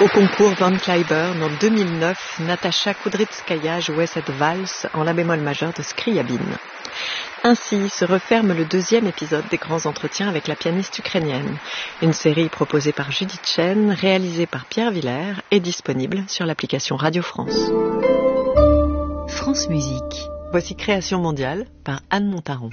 Au concours Van Cliburn en 2009, Natasha Kudrytskaya jouait cette valse en la bémol majeur de Scriabine. Ainsi se referme le deuxième épisode des grands entretiens avec la pianiste ukrainienne. Une série proposée par Judith Chen, réalisée par Pierre Villers et disponible sur l'application Radio France. France Musique. Voici Création mondiale par Anne Montaron.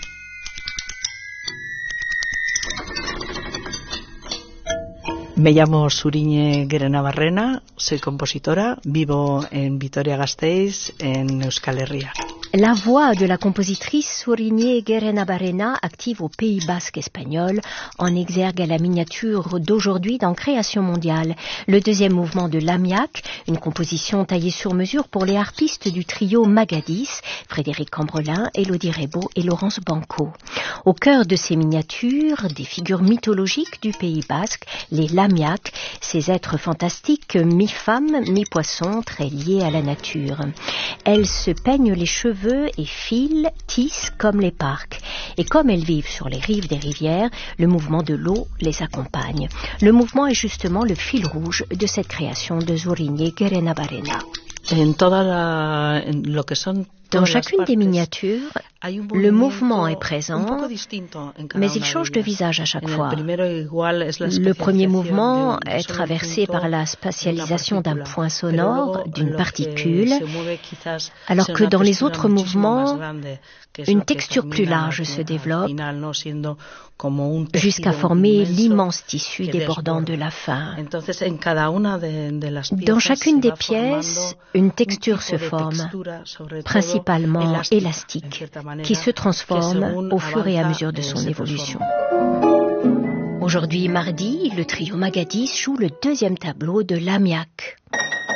Me llamo Zuriñe Gerenabarrena, soy compositora, vivo en Vitoria-Gasteiz, en Euskal Herria. La voix de la compositrice Zuriñe Gerenabarrena, active au Pays basque espagnol, en exergue à la miniature d'aujourd'hui dans Création mondiale. Le deuxième mouvement de l'Amiac, une composition taillée sur mesure pour les harpistes du trio Magadis, Frédéric Cambrelin, Élodie Rebaud et Laurence Banco. Au cœur de ces miniatures, des figures mythologiques du Pays basque, les Lamiac, ces êtres fantastiques, mi-femmes, mi-poissons, très liés à la nature. Elles se peignent les cheveux et filent, tissent comme les parcs. Et comme elles vivent sur les rives des rivières, le mouvement de l'eau les accompagne. Le mouvement est justement le fil rouge de cette création de Zuriñe Gerenabarrena. Dans chacune des miniatures, le mouvement est présent, mais il change de visage à chaque fois. Le premier mouvement est traversé par la spatialisation d'un point sonore, d'une particule, alors que dans les autres mouvements, une texture plus large se développe jusqu'à former l'immense tissu débordant de la fin. Dans chacune des pièces, une texture se forme, principalement élastique, qui se transforme au fur et à mesure de son évolution. Aujourd'hui, mardi, le trio Magadis joue le deuxième tableau de l'Amiac.